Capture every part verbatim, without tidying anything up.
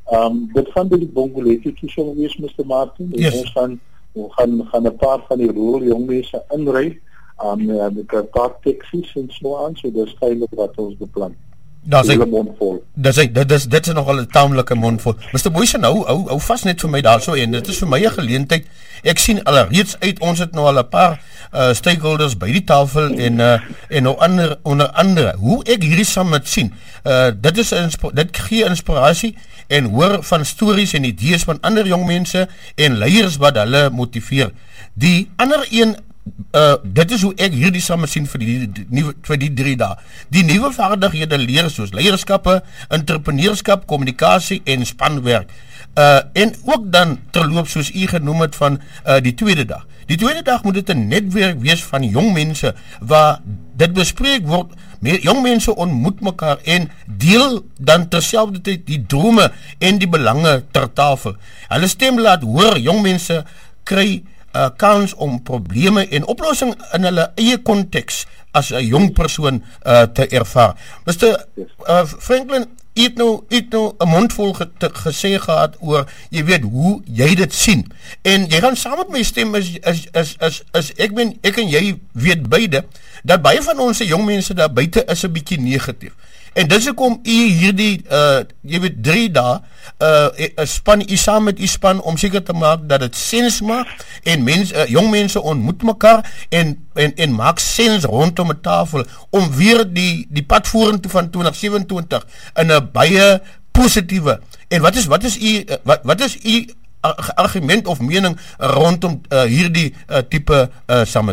Um, dit gaan by die Bongoleti toesong wees, mister Martin. Yes. Ons gaan, ons gaan, gaan een paar van die rural jongmense inry, um, uh, met een paar taxis en so aan, so dis eintlik wat ons beplan. Dis hele mond vol. Dis dit is dit is nogal 'n taamlike mond vol. mister Boysen, hou hou hou vas net vir my daarso en dit is vir my 'n geleentheid. Ek sien alreeds uit ons het nou al 'n paar uh, stakeholders by die tafel en uh, en nou ander onder andere hoe ek hierdie summit sien. Uh, dit is dit gee inspirasie en hoor van stories en idees van ander jong mense en leiers wat hulle motiveer. Die ander een Uh, dit is hoe ek hierdie summit sien vir die, die, die, vir die drie dae. Die nuwe vaardighede leer soos leierskappe, entrepreneurskap, kommunikasie en spanwerk. Uh, en ook dan terloop soos u genoem het van uh, die tweede dag. Die tweede dag moet dit 'n netwerk wees van jong mense waar dit bespreek word. Jong mense ontmoet mekaar en deel dan terselfdertyd die drome en die belange ter tafel. Hulle stem laat hoor, jong mense kry Uh, kans om probleme en oplossing in hulle eie konteks as 'n jong persoon uh, te ervaar. mister Uh, Franklin, jy het nou, jy het nou 'n mondvol ge gesê gehad oor, jy weet, hoe jy dit sien. En jy gaan saam met my stem as, as, as, as, as ek, ben, ek en jy weet beide, dat baie van ons jong mense daar buite is 'n bietjie negatief. En dis hoekom u hierdie, uh, jy weet, drie dae, uh, span u saam met u span om seker te maak dat dit sens maak en mens, uh, jong mense ontmoet mekaar en, en, en maak sens rondom 'n tafel om weer die, die pad vorentoe van twintig sewenentwintig in 'n baie positiewe. En wat is, wat is u, uh, wat, wat is u argument of mening rondom uh, hierdie uh, tipe uh, summit?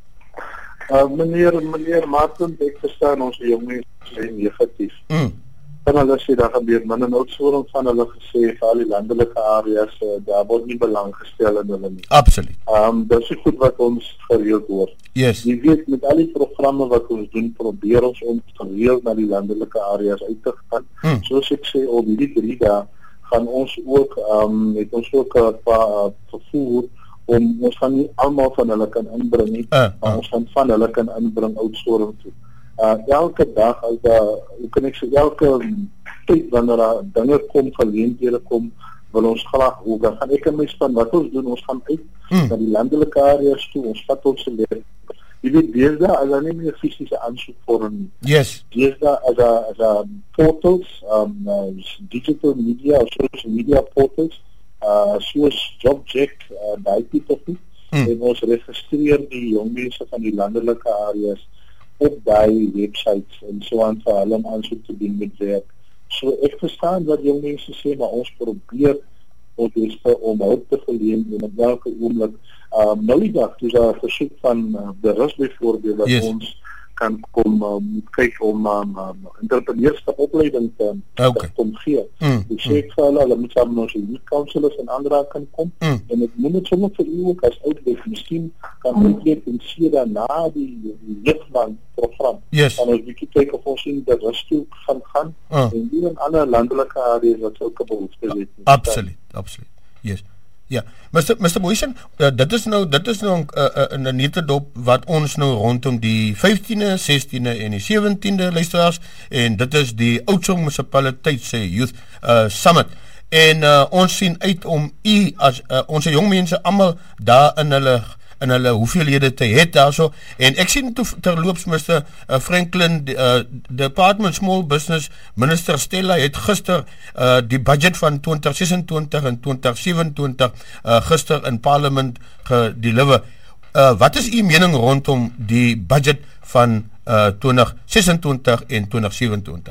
Uh, meneer, meneer Martin, ek verstaan ons jong mense zijn negatief. Mm. En hulle sê, daar gebeur min en Oudtshoorn van hulle gesê, vir al die landelike areas, uh, daar word nie belang gestel in hulle nie. Absoluut. Um, dit is goed wat ons gereeld word. Yes. Jy weet, met al die programme wat ons doen, probeer ons om gereeld na die landelike areas uit te gaan. Mm. Soos ek sê, op die drie dae gaan ons ook, um, het ons ook een paar uh, vervoer, om ons gaan nie allemaal van hulle kan inbring nie, uh, uh. maar ons gaan van hulle kan inbring Oudtshoorn toe. Uh, elke dag, as daar, hoe kan ek sê, elke tyd wanneer daar dinge kom, geleenthede kom, wil ons graag ook, dan gaan ek en my span, wat ons doen, ons gaan uit mm. na die landelike areas toe, ons vat ons leer. Jy weet, deesdae as daar nie meer fisiese aansoekvorm. Yes. Deesdae as daar as daar portals, um, uh, digital media of social media portals, uh, soos JobJack, uh, daai tipe goed, mm. en ons registreer die jong mense van die landelike areas op die websites en so aan vir hulle om aansoek te doen met werk. So ek verstaan wat jong mense sê, maar ons probeer ons beste om hulp te verleen en op elke oomblik. Um, nou die dag, dus daar 'n versoek van uh, de Rus byvoorbeeld, dat yes. ons kan kom um, kyk om um, um, entrepreneurskap opleiding te, okay. te kom gee. Mm, dus mm. ek vir hulle, hulle moet samen ons youth counselors en ander kan kom, mm. en ek moet het sommer vir u ook as uitleg, miskien kan mm. ek en sê daarna die, die jeugdband program, yes. kan ons bykie kyk of ons in de Rus toe gaan gaan, mm. en die en ander landelike areas wat ook 'n behoefte het. Absoluut, absoluut, yes. Ja, mister mister Boysen, uh, dit is nou dit is nou 'n uh, uh, 'n netedop wat ons nou rondom die vyftiende, sestiende en die sewentiende luisteraars, en dit is die Oudtshoorn munisipaliteit se youth uh, summit. En uh, ons sien uit om u as uh, ons jong mense almal daar in hulle in hulle hoeveelhede te het daarso, en ek sien terloops mister Uh, Franklin, die, uh, Department Small Business Minister Stella het gister uh, die budget van twintig sesentwintig en twintig sewenentwintig uh, gister in parlement gedeliver. Uh, wat is u mening rondom die budget van uh, twintig sesentwintig en twintig sewenentwintig?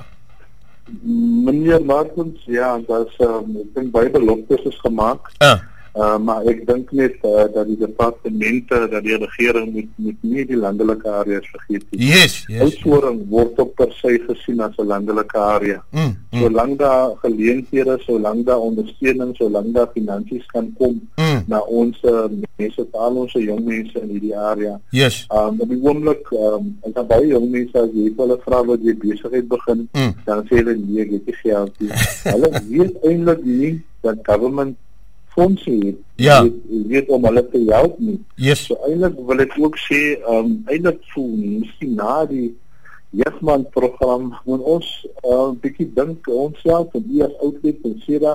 Meneer Martens, ja, dat is, um, ek dink baie beloftes is gemaak. Uh. Uh, maar ek dink net uh, dat die departemente, dat die regering moet, moet nie die landelike areas vergeet. Yes, yes. Oudtshoorn word op per se gesien as 'n landelike area. Mm, mm. Solank daar geleenthede, solank daar ondersteuning, solank daar finansies kan kom mm. na ons uh, mense, al ons jong mense in hierdie area. Yes. Um, op die oomblik, um, as daar baie jong mense, as jy hulle vra wat jy besigheid begin, mm. dan sê hulle nie, ek het nie geld nie. Hulle weet eintlik nie dat government fondse het, ja. weet, weet om hulle te help nie. Yes. So eintlik wil ek ook sê, um, eintlik voel nie, miskien na die jeugdman program, moet ons 'n uh, bietjie dink ons self en die as outlet en sê